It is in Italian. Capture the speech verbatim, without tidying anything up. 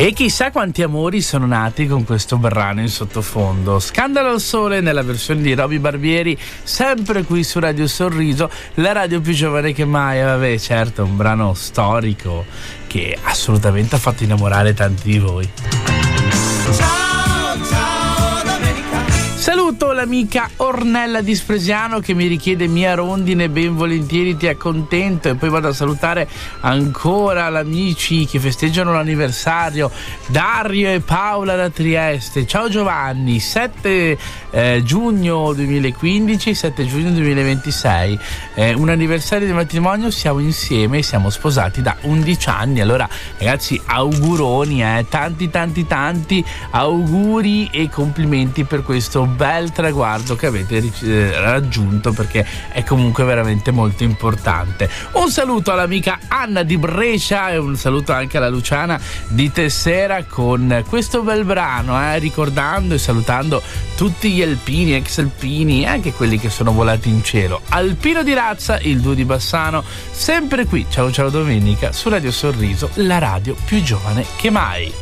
E chissà quanti amori sono nati con questo brano in sottofondo. Scandalo al sole nella versione di Roby Barbieri, sempre qui su Radio Sorriso, la radio più giovane che mai. Vabbè, certo, un brano storico che assolutamente ha fatto innamorare tanti di voi. Ciao, ciao domenica. Saluto l'amica Ornella di Spresiano che mi richiede Mia Rondine, ben volentieri ti accontento. E poi vado a salutare ancora gli amici che festeggiano l'anniversario, Dario e Paola da Trieste. Ciao Giovanni, sette eh, giugno duemilaquindici, sette giugno duemilaventisei, eh, un anniversario di matrimonio, siamo insieme, siamo sposati da undici anni. Allora ragazzi, auguroni, eh, tanti tanti tanti auguri e complimenti per questo bel traguardo che avete eh, raggiunto, perché è comunque veramente molto importante. Un saluto all'amica Anna di Brescia e un saluto anche alla Luciana di Tessera con questo bel brano, eh, ricordando e salutando tutti gli alpini, ex alpini, anche quelli che sono volati in cielo. Alpino di razza, il duo di Bassano, sempre qui, ciao ciao domenica, su Radio Sorriso, la radio più giovane che mai.